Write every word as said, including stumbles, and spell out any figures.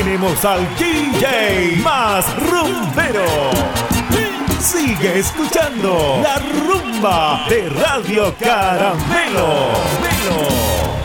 tenemos al D J más rumbero. Sigue escuchando la rumba de Radio Caramelo. Caramelo.